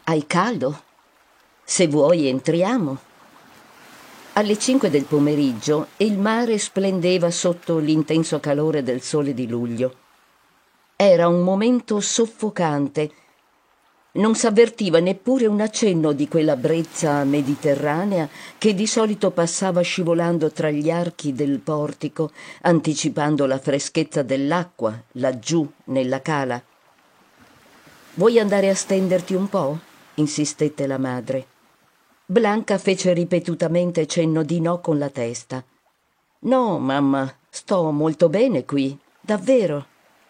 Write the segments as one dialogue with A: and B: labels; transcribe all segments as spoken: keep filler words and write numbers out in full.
A: Hai caldo? Se vuoi entriamo. Alle cinque del pomeriggio il mare splendeva sotto l'intenso calore del sole di luglio. Era un momento soffocante. Non s'avvertiva neppure un accenno di quella brezza mediterranea che di solito passava scivolando tra gli archi del portico, anticipando la freschezza dell'acqua laggiù nella cala. «Vuoi andare a stenderti un po'?» insistette la madre. Blanca fece ripetutamente cenno di no con la testa. «No, mamma, sto molto bene qui, davvero».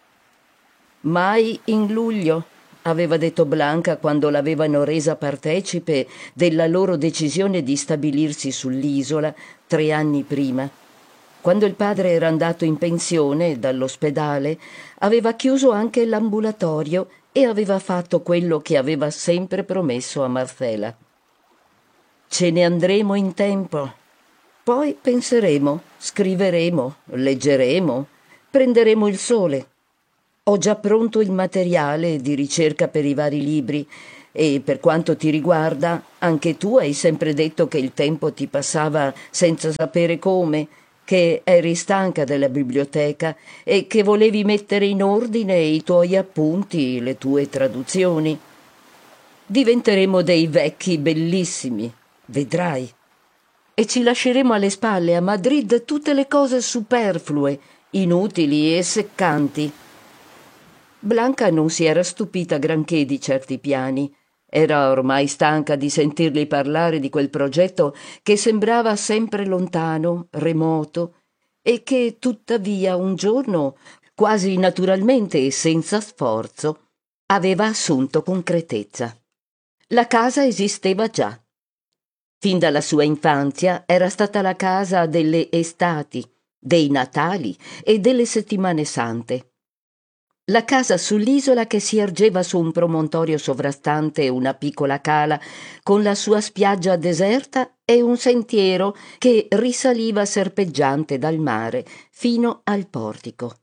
A: «Mai in luglio», aveva detto Blanca quando l'avevano resa partecipe della loro decisione di stabilirsi sull'isola tre anni prima. Quando il padre era andato in pensione dall'ospedale, aveva chiuso anche l'ambulatorio e aveva fatto quello che aveva sempre promesso a Marcela. «Ce ne andremo in tempo. Poi penseremo, scriveremo, leggeremo, prenderemo il sole. Ho già pronto il materiale di ricerca per i vari libri e per quanto ti riguarda, anche tu hai sempre detto che il tempo ti passava senza sapere come, che eri stanca della biblioteca e che volevi mettere in ordine i tuoi appunti, le tue traduzioni. Diventeremo dei vecchi bellissimi, vedrai. E ci lasceremo alle spalle a Madrid tutte le cose superflue, inutili e seccanti». Blanca non si era stupita granché di certi piani. Era ormai stanca di sentirli parlare di quel progetto che sembrava sempre lontano, remoto, e che tuttavia un giorno, quasi naturalmente e senza sforzo, aveva assunto concretezza. La casa esisteva già. Fin dalla sua infanzia era stata la casa delle estati, dei natali e delle settimane sante. La casa sull'isola che si ergeva su un promontorio sovrastante una piccola cala con la sua spiaggia deserta e un sentiero che risaliva serpeggiante dal mare fino al portico.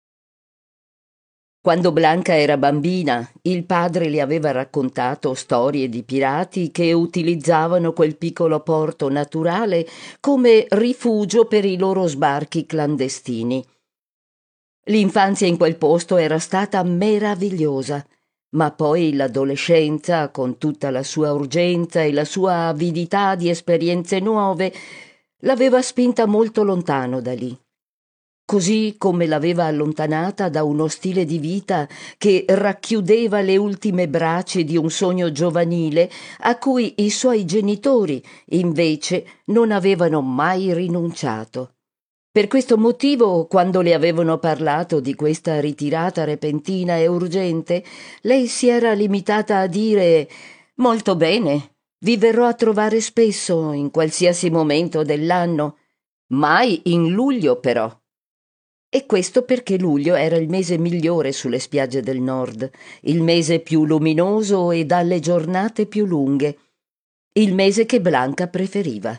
A: Quando Blanca era bambina, il padre le aveva raccontato storie di pirati che utilizzavano quel piccolo porto naturale come rifugio per i loro sbarchi clandestini. L'infanzia in quel posto era stata meravigliosa, ma poi l'adolescenza, con tutta la sua urgenza e la sua avidità di esperienze nuove, l'aveva spinta molto lontano da lì. Così come l'aveva allontanata da uno stile di vita che racchiudeva le ultime braci di un sogno giovanile a cui i suoi genitori, invece, non avevano mai rinunciato. Per questo motivo, quando le avevano parlato di questa ritirata repentina e urgente, lei si era limitata a dire: «Molto bene, vi verrò a trovare spesso, in qualsiasi momento dell'anno, mai in luglio però». E questo perché luglio era il mese migliore sulle spiagge del nord, il mese più luminoso e dalle giornate più lunghe, il mese che Blanca preferiva.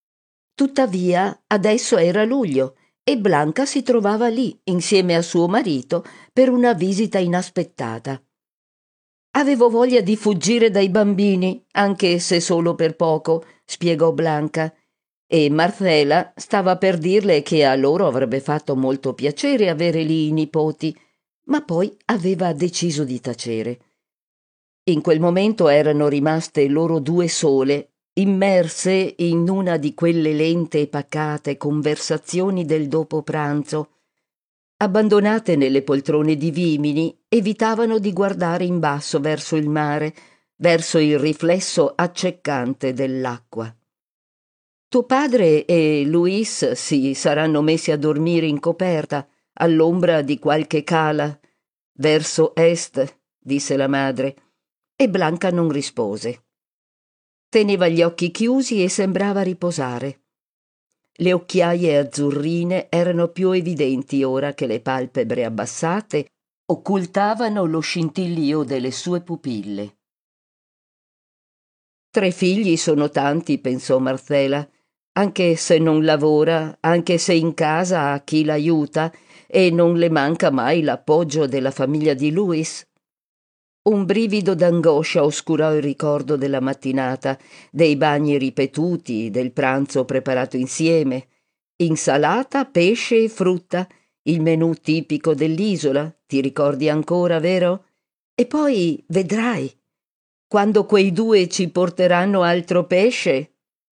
A: Tuttavia, adesso era luglio e Blanca si trovava lì, insieme a suo marito, per una visita inaspettata. «Avevo voglia di fuggire dai bambini, anche se solo per poco», spiegò Blanca, e Marcela stava per dirle che a loro avrebbe fatto molto piacere avere lì i nipoti, ma poi aveva deciso di tacere. In quel momento erano rimaste loro due sole, immerse in una di quelle lente e pacate conversazioni del dopo pranzo. Abbandonate nelle poltrone di vimini, evitavano di guardare in basso verso il mare, verso il riflesso accecante dell'acqua. «Tuo padre e Luis si saranno messi a dormire in coperta, all'ombra di qualche cala, verso est», disse la madre, e Blanca non rispose. Teneva gli occhi chiusi e sembrava riposare. Le occhiaie azzurrine erano più evidenti ora che le palpebre abbassate occultavano lo scintillio delle sue pupille. «Tre figli sono tanti», pensò Marcela, «anche se non lavora, anche se in casa ha chi l'aiuta e non le manca mai l'appoggio della famiglia di Luis». Un brivido d'angoscia oscurò il ricordo della mattinata, dei bagni ripetuti, del pranzo preparato insieme. Insalata, pesce e frutta, il menù tipico dell'isola, ti ricordi ancora, vero? E poi vedrai, quando quei due ci porteranno altro pesce.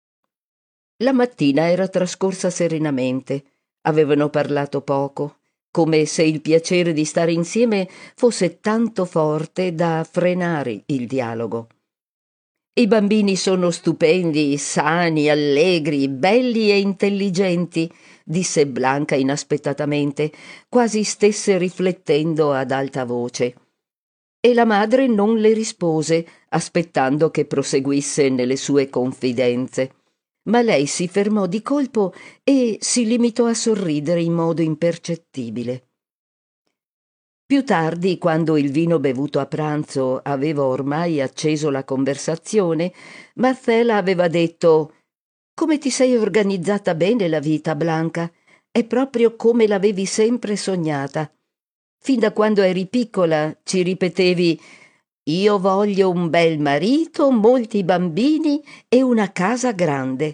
A: La mattina era trascorsa serenamente. Avevano parlato poco, come se il piacere di stare insieme fosse tanto forte da frenare il dialogo. I bambini sono stupendi, sani, allegri, belli e intelligenti, disse Blanca inaspettatamente, quasi stesse riflettendo ad alta voce. E la madre non le rispose, aspettando che proseguisse nelle sue confidenze. Ma lei si fermò di colpo e si limitò a sorridere in modo impercettibile. Più tardi, quando il vino bevuto a pranzo aveva ormai acceso la conversazione, Marcella aveva detto: «Come ti sei organizzata bene la vita, Blanca? È proprio come l'avevi sempre sognata. Fin da quando eri piccola ci ripetevi: io voglio un bel marito, molti bambini e una casa grande».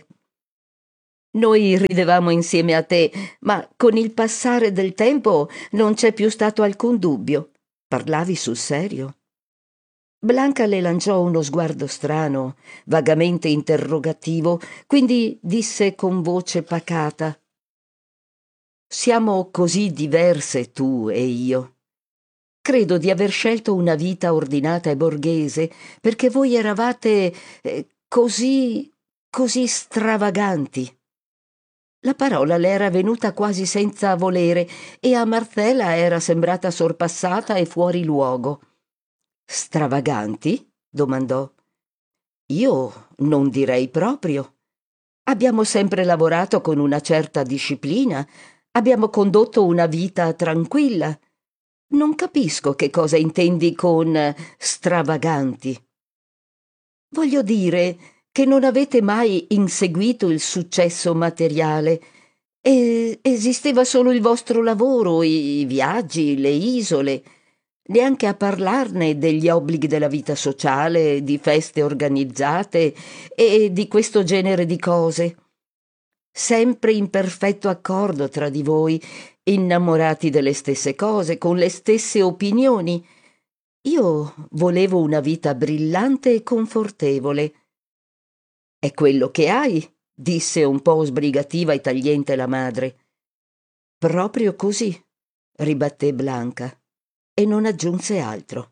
A: Noi ridevamo insieme a te, ma con il passare del tempo non c'è più stato alcun dubbio. Parlavi sul serio? Blanca le lanciò uno sguardo strano, vagamente interrogativo, quindi disse con voce pacata: «Siamo così diverse tu e io. Credo di aver scelto una vita ordinata e borghese perché voi eravate eh, così, così stravaganti». La parola le era venuta quasi senza volere e a Marcella era sembrata sorpassata e fuori luogo. «Stravaganti?» domandò. «Io non direi proprio. Abbiamo sempre lavorato con una certa disciplina, abbiamo condotto una vita tranquilla. Non capisco che cosa intendi con stravaganti». «Voglio dire che non avete mai inseguito il successo materiale. E esisteva solo il vostro lavoro, i viaggi, le isole, neanche a parlarne degli obblighi della vita sociale, di feste organizzate e di questo genere di cose. Sempre in perfetto accordo tra di voi, innamorati delle stesse cose, con le stesse opinioni. Io volevo una vita brillante e confortevole». «È quello che hai», disse un po' sbrigativa e tagliente la madre. «Proprio così», ribatté Blanca, e non aggiunse altro.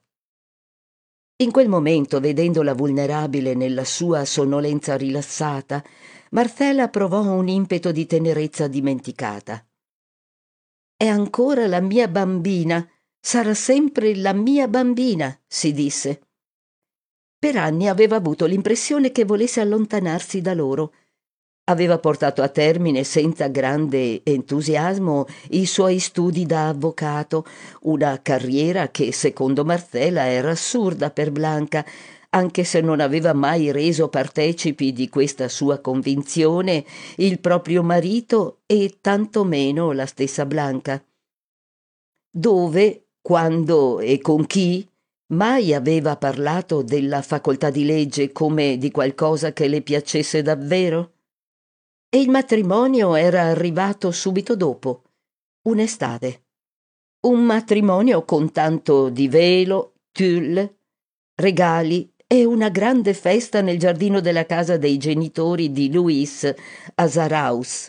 A: In quel momento, vedendola vulnerabile nella sua sonnolenza rilassata, Marcella provò un impeto di tenerezza dimenticata. «È ancora la mia bambina, sarà sempre la mia bambina», si disse. Per anni aveva avuto l'impressione che volesse allontanarsi da loro. Aveva portato a termine senza grande entusiasmo i suoi studi da avvocato, una carriera che secondo Marcella era assurda per Blanca, anche se non aveva mai reso partecipi di questa sua convinzione il proprio marito e tantomeno la stessa Blanca. Dove, quando e con chi mai aveva parlato della facoltà di legge come di qualcosa che le piacesse davvero? E il matrimonio era arrivato subito dopo, un'estate. Un matrimonio con tanto di velo, tulle, regali e una grande festa nel giardino della casa dei genitori di Luis a Zarauz.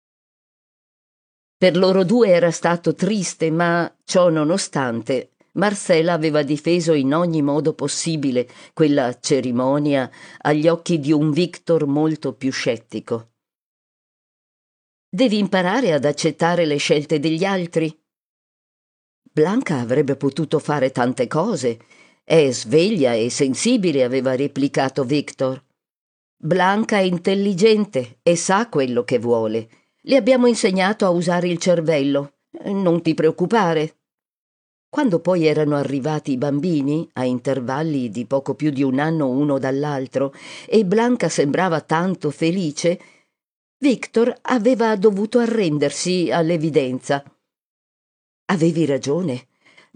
A: Per loro due era stato triste, ma ciò nonostante Marcella aveva difeso in ogni modo possibile quella cerimonia agli occhi di un Victor molto più scettico. «Devi imparare ad accettare le scelte degli altri». Blanca avrebbe potuto fare tante cose. È sveglia e sensibile, aveva replicato Victor. Blanca è intelligente e sa quello che vuole. Le abbiamo insegnato a usare il cervello. Non ti preoccupare. Quando poi erano arrivati i bambini, a intervalli di poco più di un anno uno dall'altro, e Blanca sembrava tanto felice, Victor aveva dovuto arrendersi all'evidenza. «Avevi ragione.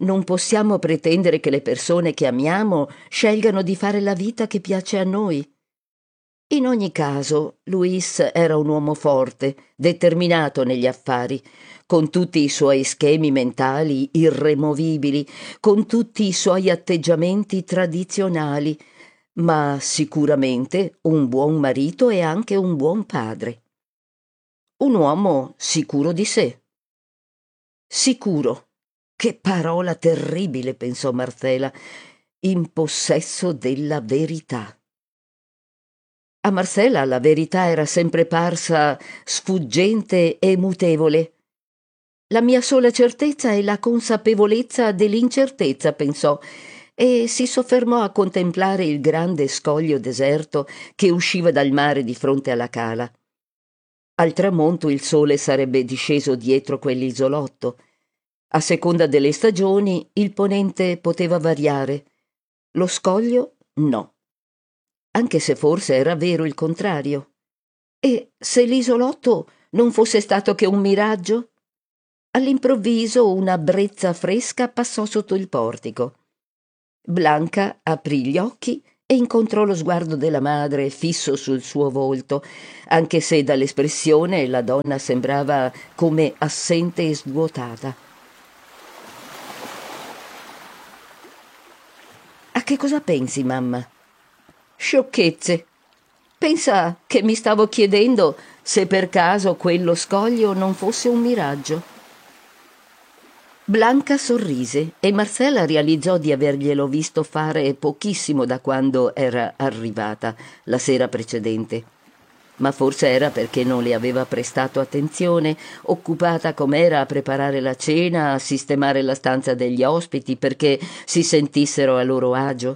A: Non possiamo pretendere che le persone che amiamo scelgano di fare la vita che piace a noi. In ogni caso, Luis era un uomo forte, determinato negli affari, con tutti i suoi schemi mentali irremovibili, con tutti i suoi atteggiamenti tradizionali, ma sicuramente un buon marito e anche un buon padre. Un uomo sicuro di sé. Sicuro. Che parola terribile, pensò Marcela, in possesso della verità. A Marcella la verità era sempre parsa sfuggente e mutevole. La mia sola certezza è la consapevolezza dell'incertezza, pensò, e si soffermò a contemplare il grande scoglio deserto che usciva dal mare di fronte alla cala. Al tramonto il sole sarebbe disceso dietro quell'isolotto. A seconda delle stagioni il ponente poteva variare. Lo scoglio no. Anche se forse era vero il contrario. E se l'isolotto non fosse stato che un miraggio? All'improvviso una brezza fresca passò sotto il portico. Blanca aprì gli occhi e incontrò lo sguardo della madre fisso sul suo volto, anche se dall'espressione la donna sembrava come assente e svuotata. A che cosa pensi, mamma? Sciocchezze. Pensa che mi stavo chiedendo se per caso quello scoglio non fosse un miraggio. Blanca sorrise e Marcella realizzò di averglielo visto fare pochissimo da quando era arrivata la sera precedente. Ma forse era perché non le aveva prestato attenzione, occupata com'era a preparare la cena, a sistemare la stanza degli ospiti perché si sentissero a loro agio.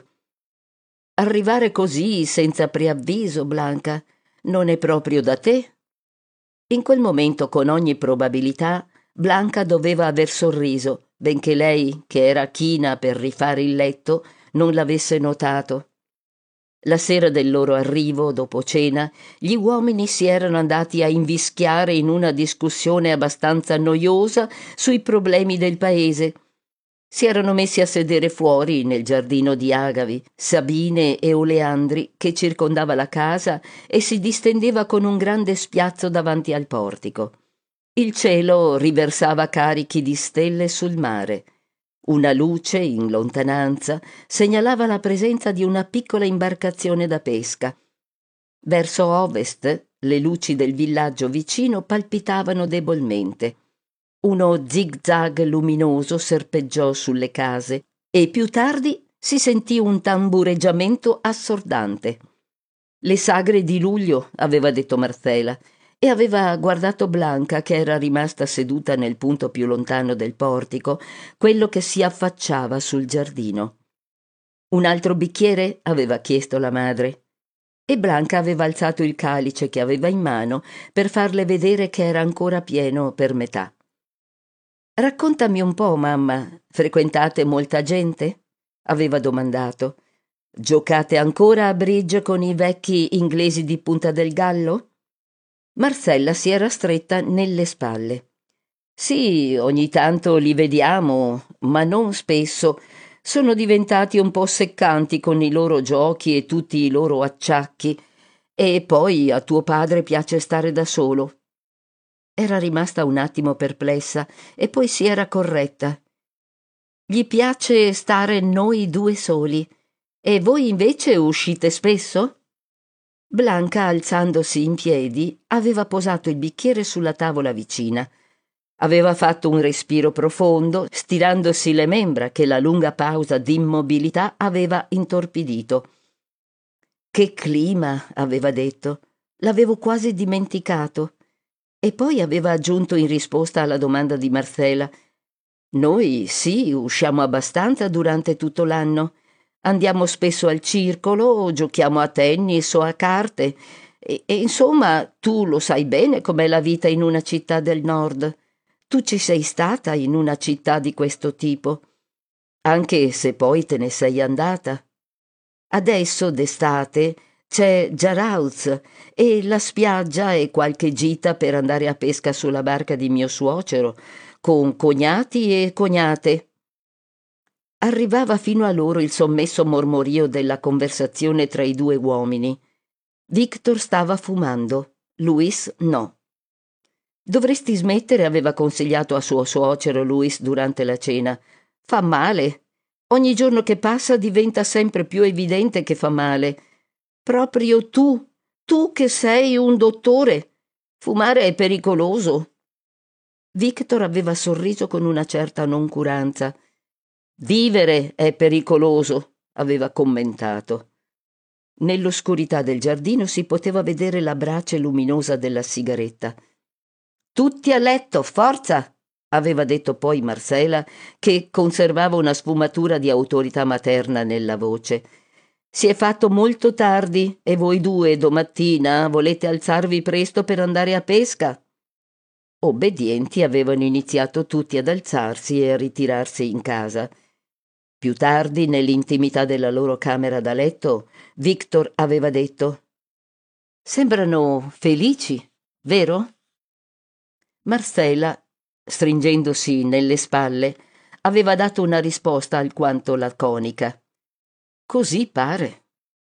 A: Arrivare così, senza preavviso, Blanca, non è proprio da te? In quel momento, con ogni probabilità, Blanca doveva aver sorriso, benché lei, che era china per rifare il letto, non l'avesse notato. La sera del loro arrivo, dopo cena, gli uomini si erano andati a invischiare in una discussione abbastanza noiosa sui problemi del paese. Si erano messi a sedere fuori nel giardino di agavi, sabine e oleandri che circondava la casa e si distendeva con un grande spiazzo davanti al portico. Il cielo riversava carichi di stelle sul mare. Una luce in lontananza segnalava la presenza di una piccola imbarcazione da pesca. Verso ovest le luci del villaggio vicino palpitavano debolmente. Uno zig-zag luminoso serpeggiò sulle case e più tardi si sentì un tambureggiamento assordante. Le sagre di luglio, aveva detto Marcela, e aveva guardato Blanca che era rimasta seduta nel punto più lontano del portico, quello che si affacciava sul giardino. Un altro bicchiere? Aveva chiesto la madre. E Blanca aveva alzato il calice che aveva in mano per farle vedere che era ancora pieno per metà. Raccontami un po', mamma, frequentate molta gente? Aveva domandato. Giocate ancora a bridge con i vecchi inglesi di Punta del Gallo? Marcella si era stretta nelle spalle. Sì, ogni tanto li vediamo, ma non spesso. Sono diventati un po' seccanti con i loro giochi e tutti i loro acciacchi. E poi a tuo padre piace stare da solo. Era rimasta un attimo perplessa e poi si era corretta. Gli piace stare noi due soli. E voi invece uscite spesso? Blanca, alzandosi in piedi, aveva posato il bicchiere sulla tavola vicina. Aveva fatto un respiro profondo, stirandosi le membra che la lunga pausa d'immobilità aveva intorpidito. Che clima, aveva detto. L'avevo quasi dimenticato. E poi aveva aggiunto in risposta alla domanda di Marcela: noi sì, usciamo abbastanza durante tutto l'anno. Andiamo spesso al circolo, o giochiamo a tennis o a carte. E, e insomma, tu lo sai bene com'è la vita in una città del nord. Tu ci sei stata in una città di questo tipo, anche se poi te ne sei andata. Adesso, d'estate, c'è Jarauz e la spiaggia e qualche gita per andare a pesca sulla barca di mio suocero, con cognati e cognate. Arrivava fino a loro il sommesso mormorio della conversazione tra i due uomini. Victor stava fumando, Louis no. «Dovresti smettere», aveva consigliato a suo suocero Louis durante la cena. «Fa male. Ogni giorno che passa diventa sempre più evidente che fa male. Proprio tu, tu che sei un dottore. Fumare è pericoloso». Victor aveva sorriso con una certa noncuranza. «Vivere è pericoloso», aveva commentato. Nell'oscurità del giardino si poteva vedere la brace luminosa della sigaretta. «Tutti a letto, forza!» aveva detto poi Marcela, che conservava una sfumatura di autorità materna nella voce. «Si è fatto molto tardi e voi due domattina volete alzarvi presto per andare a pesca?» Obbedienti avevano iniziato tutti ad alzarsi e a ritirarsi in casa. Più tardi, nell'intimità della loro camera da letto, Victor aveva detto: «Sembrano felici, vero?» Marcela, stringendosi nelle spalle, aveva dato una risposta alquanto laconica. «Così pare».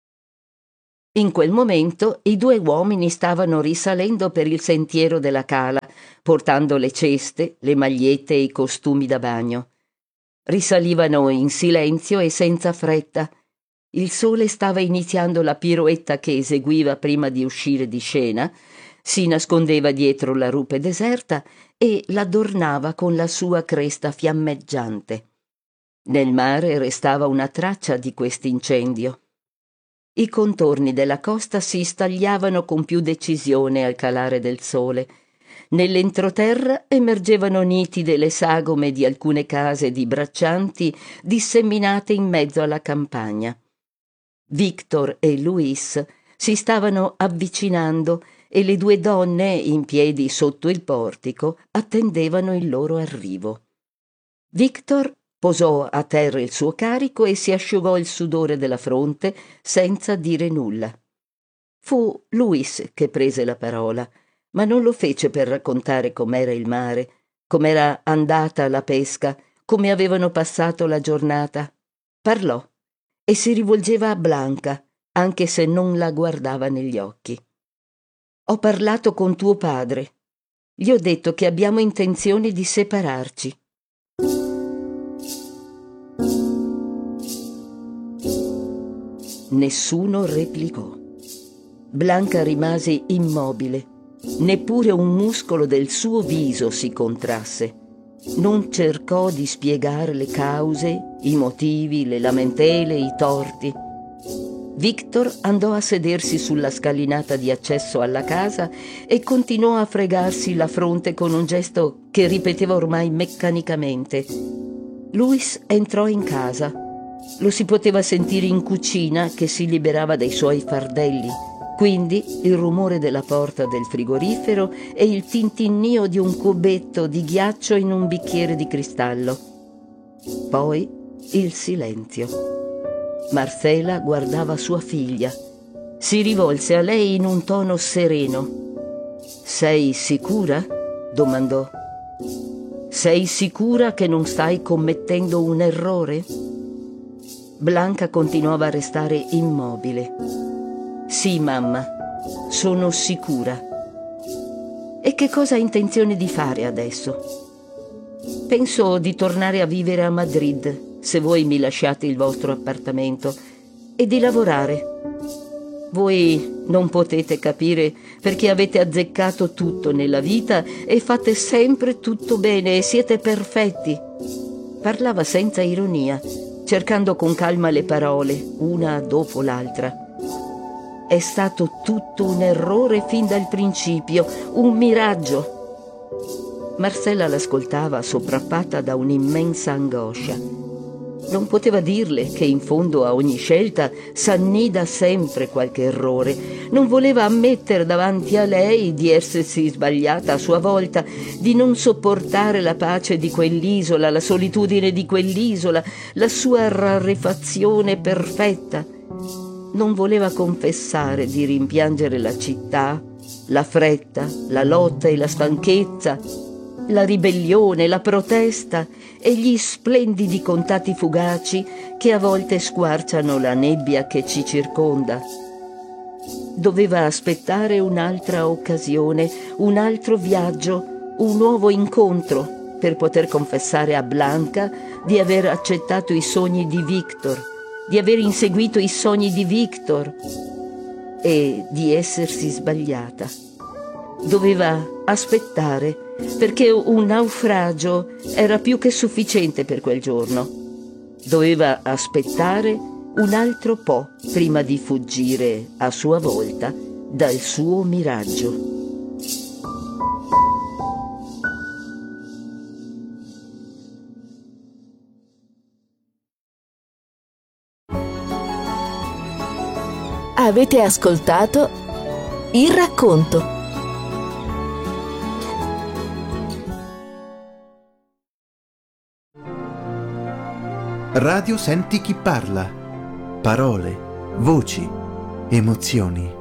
A: In quel momento i due uomini stavano risalendo per il sentiero della cala, portando le ceste, le magliette e i costumi da bagno. Risalivano in silenzio e senza fretta. Il sole stava iniziando la piroetta che eseguiva prima di uscire di scena, si nascondeva dietro la rupe deserta e l'adornava con la sua cresta fiammeggiante. Nel mare restava una traccia di quest'incendio. I contorni della costa si stagliavano con più decisione al calare del sole. Nell'entroterra emergevano nitide le sagome di alcune case di braccianti disseminate in mezzo alla campagna. Victor e Louis si stavano avvicinando e le due donne, in piedi sotto il portico, attendevano il loro arrivo. Victor posò a terra il suo carico e si asciugò il sudore della fronte senza dire nulla. Fu Louis che prese la parola, ma non lo fece per raccontare com'era il mare, com'era andata la pesca, come avevano passato la giornata. Parlò e si rivolgeva a Blanca, anche se non la guardava negli occhi. «Ho parlato con tuo padre. Gli ho detto che abbiamo intenzione di separarci». Nessuno replicò. Blanca rimase immobile. Neppure un muscolo del suo viso si contrasse. Non cercò di spiegare le cause, i motivi, le lamentele, i torti. Victor andò a sedersi sulla scalinata di accesso alla casa e continuò a fregarsi la fronte con un gesto che ripeteva ormai meccanicamente. Louis entrò in casa. Lo si poteva sentire in cucina che si liberava dai suoi fardelli. Quindi il rumore della porta del frigorifero e il tintinnio di un cubetto di ghiaccio in un bicchiere di cristallo. Poi il silenzio. Marcela guardava sua figlia. Si rivolse a lei in un tono sereno. «Sei sicura?» domandò. «Sei sicura che non stai commettendo un errore?» Blanca continuava a restare immobile. «Sì, mamma, sono sicura». «E che cosa hai intenzione di fare adesso?» «Penso di tornare a vivere a Madrid, se voi mi lasciate il vostro appartamento, e di lavorare. Voi non potete capire perché avete azzeccato tutto nella vita e fate sempre tutto bene e siete perfetti». Parlava senza ironia, cercando con calma le parole, una dopo l'altra. «È stato tutto un errore fin dal principio, un miraggio». Marcella l'ascoltava sopraffata da un'immensa angoscia. Non poteva dirle che in fondo a ogni scelta s'annida sempre qualche errore. Non voleva ammettere davanti a lei di essersi sbagliata a sua volta, di non sopportare la pace di quell'isola, la solitudine di quell'isola, la sua rarefazione perfetta. Non voleva confessare di rimpiangere la città, la fretta, la lotta e la stanchezza. la ribellione, la protesta e gli splendidi contatti fugaci che a volte squarciano la nebbia che ci circonda. Doveva aspettare un'altra occasione, un altro viaggio, un nuovo incontro per poter confessare a Blanca di aver accettato i sogni di Victor, di aver inseguito i sogni di Victor e di essersi sbagliata. Doveva aspettare, perché un naufragio era più che sufficiente per quel giorno. Doveva aspettare un altro po' prima di fuggire a sua volta dal suo miraggio.
B: Avete ascoltato Il racconto.
C: Radio Senti chi parla. Parole, voci, emozioni.